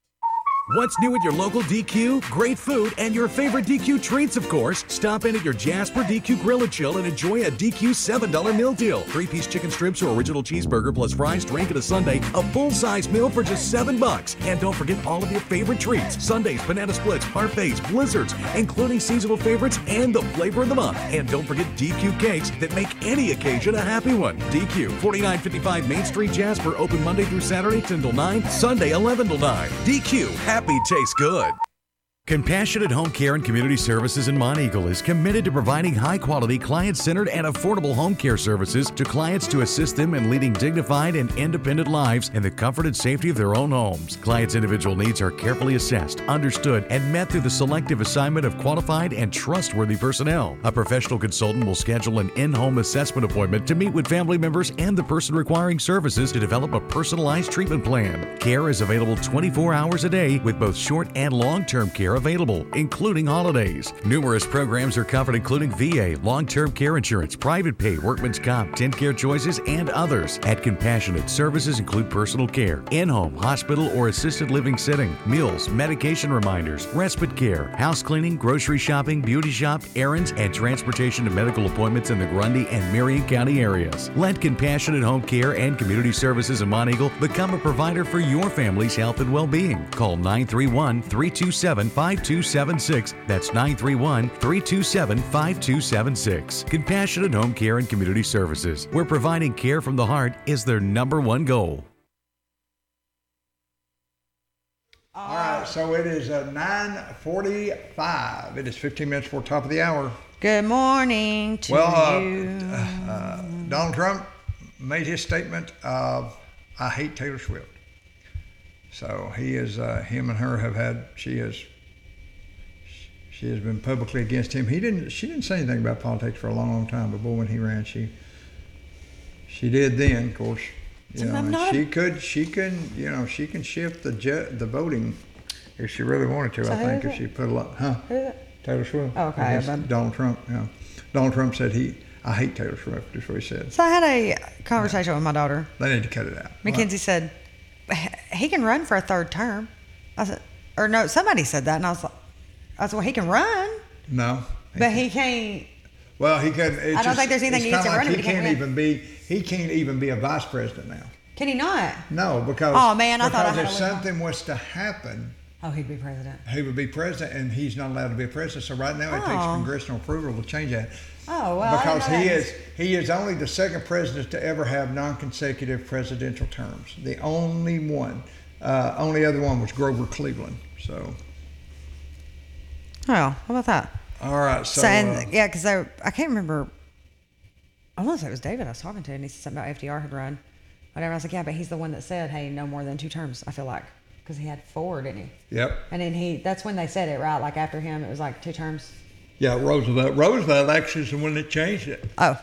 What's new at your local D Q? Great food and your favorite D Q treats, of course. Stop in at your Jasper D Q Grill and Chill and enjoy a D Q seven dollar meal deal. Three-piece chicken strips or original cheeseburger plus fries, drink, and a sundae. A full-size meal for just seven bucks. And don't forget all of your favorite treats. Sundaes, banana splits, parfaits, blizzards, including seasonal favorites and the flavor of the month. And don't forget D Q cakes that make any occasion a happy one. D Q, forty-nine fifty-five Main Street, Jasper, open Monday through Saturday, ten till nine, Sunday, eleven till nine. D Q, happy tastes good. Compassionate Home Care and Community Services in Monteagle is committed to providing high-quality, client-centered, and affordable home care services to clients to assist them in leading dignified and independent lives in the comfort and safety of their own homes. Clients' individual needs are carefully assessed, understood, and met through the selective assignment of qualified and trustworthy personnel. A professional consultant will schedule an in-home assessment appointment to meet with family members and the person requiring services to develop a personalized treatment plan. Care is available twenty-four hours a day with both short and long-term care available, including holidays. Numerous programs are covered, including V A, long-term care insurance, private pay, workman's comp, TennCare choices, and others. At Compassionate, services include personal care, in-home, hospital, or assisted living setting, meals, medication reminders, respite care, house cleaning, grocery shopping, beauty shop, errands, and transportation to medical appointments in the Grundy and Marion County areas. Let Compassionate Home Care and Community Services in Monteagle become a provider for your family's health and well-being. Call nine three one, three two seven, five two seven six. That's nine three one, three two seven, five two seven six. Compassionate Home Care and Community Services, where providing care from the heart is their number one goal. All right, so it is uh, nine forty-five. It is fifteen minutes before top of the hour. Good morning to well, uh, you. Uh, uh, Donald Trump made his statement of, I hate Taylor Swift. So he is, uh, him and her have had, she is, she has been publicly against him. He didn't, she didn't say anything about politics for a long, long time, but boy, when he ran, she, she did then, of course. You know, and she could, she can, you know, she can shift the ju- the voting if she really wanted to. So I think if it? she put a lot, huh? Who is it? Taylor Swift. Oh, okay. Against Donald Trump. Yeah. Donald Trump said he, I hate Taylor Swift. That's what he said. So I had a conversation yeah. with my daughter. They need to cut it out. Mackenzie what? said he can run for a third term. I said, or no, somebody said that, and I was like, I said, well, he can run. No. He but he can't. Well, he can. I don't just, think there's anything against him like running. He can't, can't even be. He can't even be a vice president now. Can he not? No, because. Oh man, I thought I had if something was to happen. Oh, he'd be president. He would be president, and he's not allowed to be a president. So right now, it oh. takes congressional approval to change that. Oh well. Because I he that. is he is only the second president to ever have non-consecutive presidential terms. The only one, uh, only other one was Grover Cleveland. So. Oh, how about that? All right. So, so and, uh, yeah, because I I can't remember. I want to say it was David I was talking to, and he said something about F D R had run. Whatever. I was like, yeah, but he's the one that said, hey, no more than two terms, I feel like. Because he had four, didn't he? Yep. And then he, that's when they said it, right? Like after him, it was like two terms. Yeah, Roosevelt. Roosevelt actually is the one that changed it. Oh.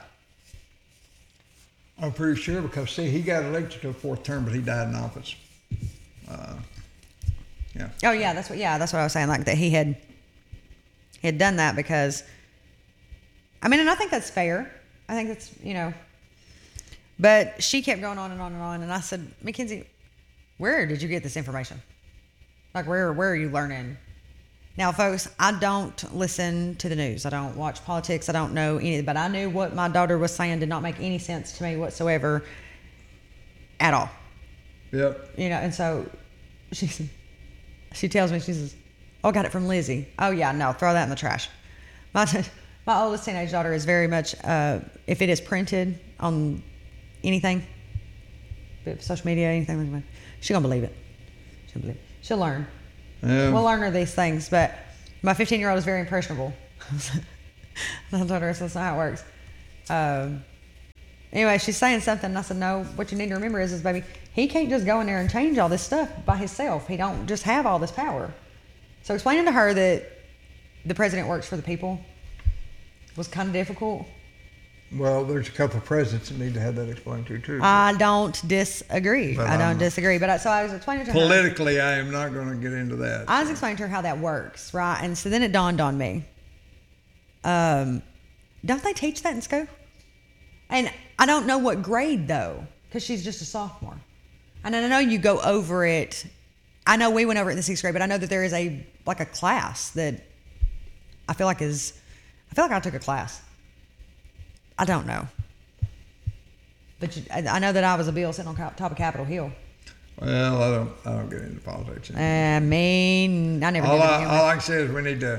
I'm pretty sure because, see, he got elected to a fourth term, but he died in office. Uh, yeah. Oh, yeah, that's what, yeah, that's what I was saying. Like that he had, he had done that because, I mean, and I think that's fair. I think that's, you know, but she kept going on and on and on. And I said, Mackenzie, where did you get this information? Like, where where are you learning? Now, folks, I don't listen to the news. I don't watch politics. I don't know any, but I knew what my daughter was saying did not make any sense to me whatsoever at all. Yep. You know, and so she she tells me, she says, oh, I got it from Lizzie. Oh, yeah, no, throw that in the trash. My, my oldest teenage daughter is very much, uh, if it is printed on anything, bit of social media, anything like that. She's gonna believe it. She'll believe it. She'll learn. Yeah. We'll learn her these things. But my fifteen-year-old is very impressionable. I told her that's not how it works. Um, anyway, she's saying something, and I said, no, what you need to remember is, is, baby, he can't just go in there and change all this stuff by himself. He don't just have all this power. So explaining to her that the president works for the people was kind of difficult. Well, there's a couple of presidents that need to have that explained to, too. I don't disagree. But I don't I'm- disagree. But I, so I was explaining to her. Politically, I am not going to get into that. I was explaining to her how that works, right? And so then it dawned on me. Um, don't they teach that in school? And I don't know what grade, though, because she's just a sophomore. And I know you go over it. I know we went over it in the sixth grade, but I know that there is a, like a class that I feel like is, I feel like I took a class. I don't know. But you, I, I know that I was a bill sitting on top of Capitol Hill. Well, I don't I don't get into politics. I mean, I never all, did. I, anyway. all I can say is we need to...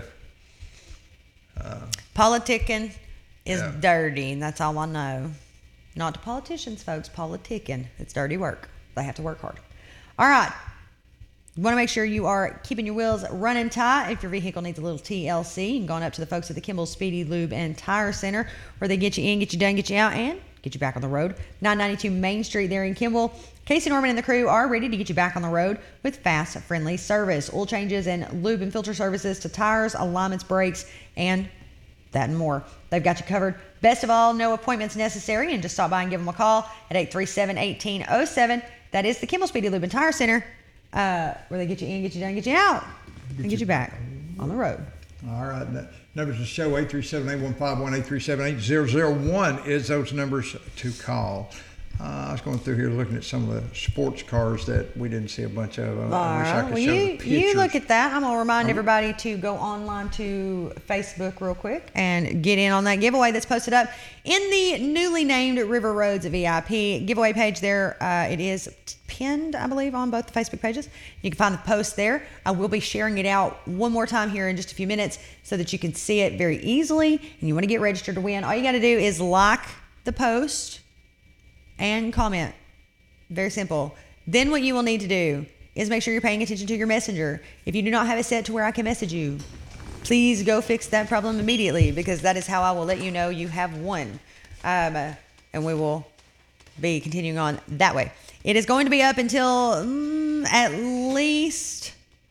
Politicking is Yeah. dirty, and that's all I know. Not to politicians, folks. Politicking. It's dirty work. They have to work hard. All right. You want to make sure you are keeping your wheels running tight. If your vehicle needs a little T L C, you can go on up to the folks at the Kimball Speedy Lube and Tire Center, where they get you in, get you done, get you out, and get you back on the road. nine ninety-two Main Street there in Kimball. Casey Norman and the crew are ready to get you back on the road with fast, friendly service. Oil changes and lube and filter services to tires, alignments, brakes, and that and more. They've got you covered. Best of all, no appointments necessary, and just stop by and give them a call at eight three seven, one eight zero seven. That is the Kimball Speedy Lube and Tire Center, uh, where they get you in, get you done, get you out, and get you back on the road. All right. That numbers to show eight three seven, eight one five one, eight three seven, eight zero zero one is those numbers to call. Uh, I was going through here looking at some of the sports cars that we didn't see a bunch of. I, I wish I Alright, could well, show you, the pictures. you look at that. I'm going to remind everybody to go online to Facebook real quick and get in on that giveaway that's posted up in the newly named River Roads V I P giveaway page there. Uh, it is pinned, I believe, on both the Facebook pages. You can find the post there. I will be sharing it out one more time here in just a few minutes so that you can see it very easily. And you want to get registered to win. All you got to do is like the post and comment. Very simple. Then what you will need to do is make sure you're paying attention to your messenger. If you do not have it set to where I can message you, please go fix that problem immediately, because that is how I will let you know you have won. Um, uh, and we will be continuing on that way. It is going to be up until um, at least,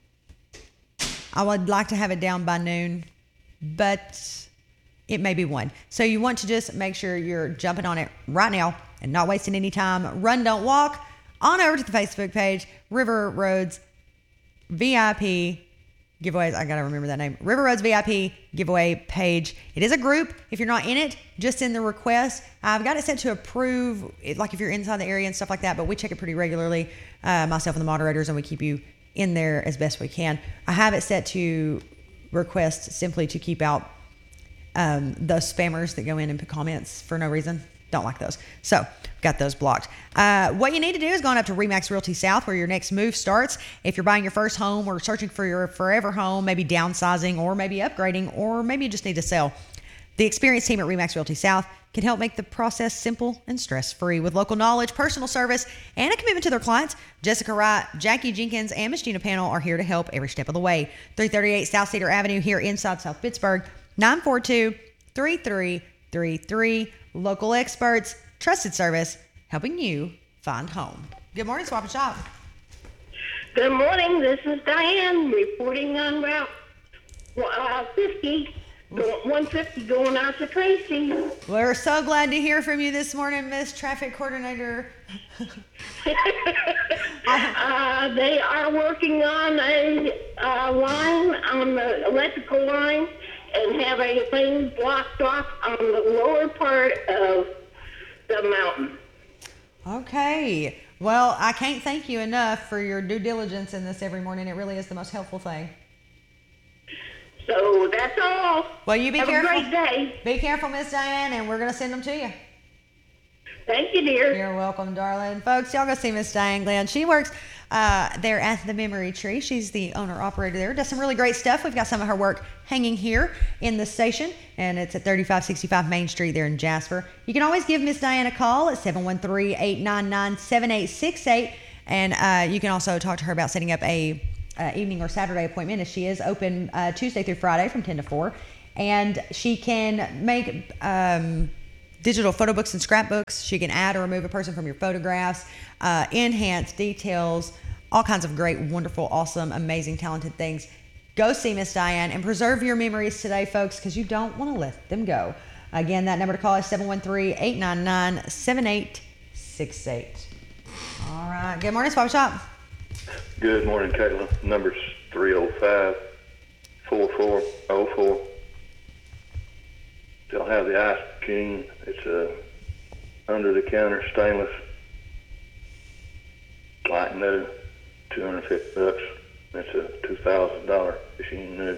I would like to have it down by noon, but it may be one. So you want to just make sure you're jumping on it right now and not wasting any time. Run, don't walk. On over to the Facebook page, River Roads V I P giveaways. I got to remember that name. River Roads V I P giveaway page. It is a group. If you're not in it, just in the request. I've got it set to approve, it, like if you're inside the area and stuff like that, but we check it pretty regularly, uh, myself and the moderators, and we keep you in there as best we can. I have it set to request simply to keep out um, those spammers that go in and put comments for no reason. Don't like those. So got those blocked. Uh, what you need to do is go on up to Remax Realty South, where your next move starts. If you're buying your first home or searching for your forever home, maybe downsizing or maybe upgrading, or maybe you just need to sell, the experienced team at Remax Realty South can help make the process simple and stress-free with local knowledge, personal service, and a commitment to their clients. Jessica Wright, Jackie Jenkins, and Miss Gina Panel are here to help every step of the way. three thirty-eight South Cedar Avenue here inside South Pittsburgh. nine four two, three three three three. Local experts, trusted service, helping you find home. Good morning, Swap and Shop. Good morning. This is Diane reporting on Route uh, fifty, one fifty going out to Tracy. We're so glad to hear from you this morning, Miss Traffic Coordinator. uh, they are working on a uh, line on the electrical line and have a thing blocked off on the lower part of the mountain. Okay. Well, I can't thank you enough for your due diligence in this every morning. It really is the most helpful thing. So that's all. Well, you be have careful. Have a great day. Be careful, Miss Diane, and we're going to send them to you. Thank you, dear. You're welcome, darling. Folks, y'all go see Miss Diane Glenn. She works uh, there at the Memory Tree. She's the owner-operator there. Does some really great stuff. We've got some of her work hanging here in the station, and it's at thirty-five sixty-five Main Street there in Jasper. You can always give Miss Diane a call at seven one three, eight nine nine, seven eight six eight, and uh, you can also talk to her about setting up a uh, evening or Saturday appointment, as she is open uh, Tuesday through Friday from ten to four, and she can make... Um, digital photo books and scrapbooks. She can add or remove a person from your photographs, uh, enhance details, all kinds of great, wonderful, awesome, amazing, talented things. Go see Miss Diane and preserve your memories today, folks, because you don't want to let them go. Again, that number to call is seven one three, eight nine nine, seven eight six eight. All right. Good morning, Swap Shop. Good morning, Kayla. Number's three oh five, four four oh four. Still have the Ice King. It's a under-the-counter stainless light new, two hundred fifty bucks. That's a two thousand dollars machine new. A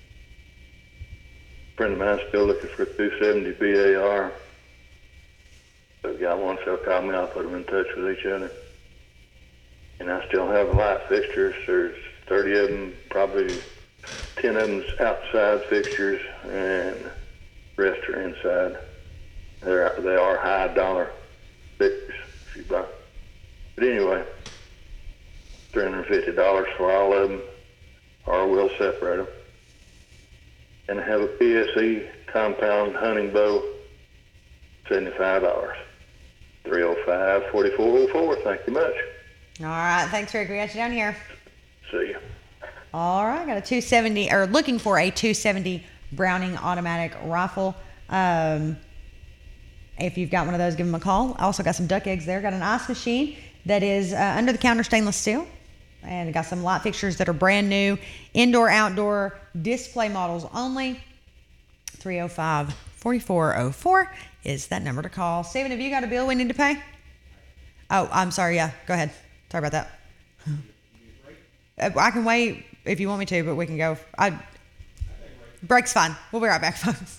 friend of mine's still looking for a two seventy B A R. So if got one, so call me. I'll put them in touch with each other. And I still have light fixtures. There's thirty of them, probably ten of them's outside fixtures, and the rest are inside. They're, they are high dollar fixtures if you buy. But anyway, three hundred fifty dollars for all of them, or we'll separate them. And I have a P S E compound hunting bow, seventy-five dollars. three oh five, four four oh four. Thank you much. All right. Thanks, Rick. We got you down here. See you. All right. Got a two seventy, or looking for a two seventy Browning automatic rifle. Um, if you've got one of those, give them a call. I also got some duck eggs there. Got an ice machine that is uh, under the counter stainless steel. And got some light fixtures that are brand new. Indoor, outdoor, display models only. three oh five, four four oh four is that number to call. Steven, have you got a bill we need to pay? Oh, I'm sorry. Yeah, go ahead. Sorry about that. I can wait if you want me to, but we can go. I, break's fine. We'll be right back, folks.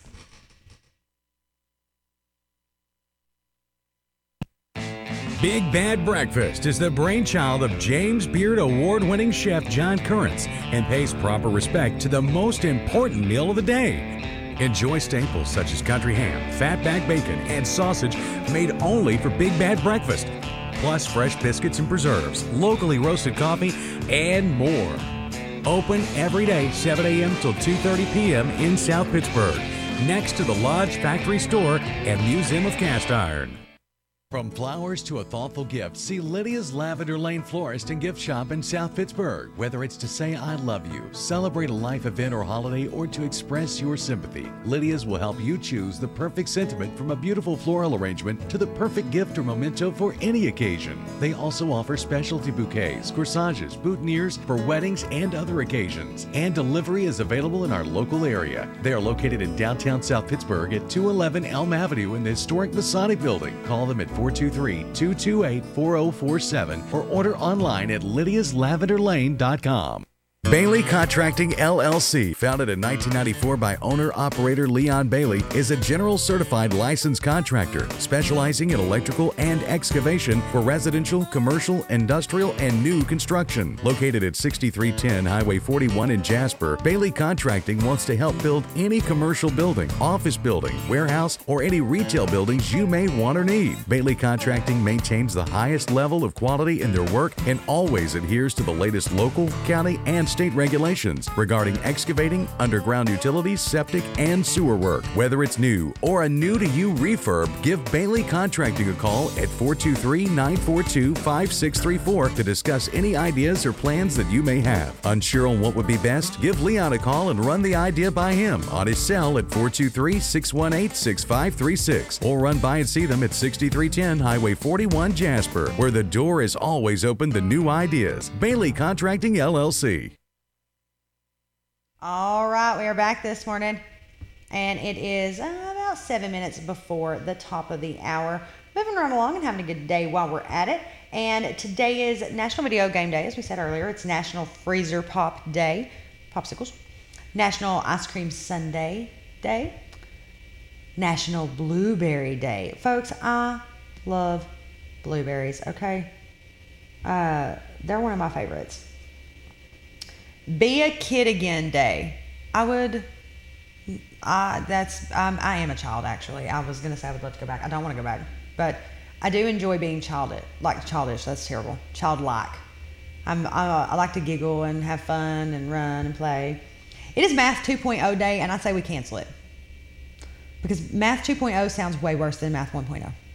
Big Bad Breakfast is the brainchild of James Beard Award-winning chef John Currents and pays proper respect to the most important meal of the day. Enjoy staples such as country ham, fatback bacon, and sausage made only for Big Bad Breakfast, plus fresh biscuits and preserves, locally roasted coffee, and more. Open every day, seven a.m. till two thirty p.m. in South Pittsburgh, next to the Lodge Factory Store and Museum of Cast Iron. From flowers to a thoughtful gift, see Lydia's Lavender Lane Florist and Gift Shop in South Pittsburgh. Whether it's to say I love you, celebrate a life event or holiday, or to express your sympathy, Lydia's will help you choose the perfect sentiment, from a beautiful floral arrangement to the perfect gift or memento for any occasion. They also offer specialty bouquets, corsages, boutonnieres for weddings and other occasions. And delivery is available in our local area. They are located in downtown South Pittsburgh at two eleven Elm Avenue in the historic Masonic Building. Call them at four two three, two two eight, four oh four seven or order online at lydias lavender lane dot com. Bailey Contracting L L C, founded in nineteen ninety-four by owner-operator Leon Bailey, is a general certified licensed contractor specializing in electrical and excavation for residential, commercial, industrial, and new construction. Located at sixty-three ten Highway forty-one in Jasper, Bailey Contracting wants to help build any commercial building, office building, warehouse, or any retail buildings you may want or need. Bailey Contracting maintains the highest level of quality in their work and always adheres to the latest local, county, and state regulations regarding excavating, underground utilities, septic, and sewer work. Whether it's new or a new-to-you refurb, give Bailey Contracting a call at four two three, nine four two, five six three four to discuss any ideas or plans that you may have. Unsure on what would be best? Give Leon a call and run the idea by him on his cell at four two three, six one eight, six five three six, or run by and see them at sixty-three ten Highway forty-one, Jasper, where the door is always open to new ideas. Bailey Contracting L L C. All right, we are back this morning, and it is uh, about seven minutes before the top of the hour. Moving right along and having a good day while we're at it. And today is National Video Game Day, as we said earlier. It's National Freezer Pop Day, popsicles. National Ice Cream Sundae Day. National Blueberry Day. Folks, I love blueberries, okay? Uh, they're one of my favorites. Be a Kid Again Day. I would, I, that's, um, I am a child, actually. I was going to say I would love to go back. I don't want to go back. But I do enjoy being childish. Like, childish, that's terrible. Childlike. I'm, I, I like to giggle and have fun and run and play. It is Math two point oh Day, and I say we cancel it. Because Math two point oh sounds way worse than Math one point oh.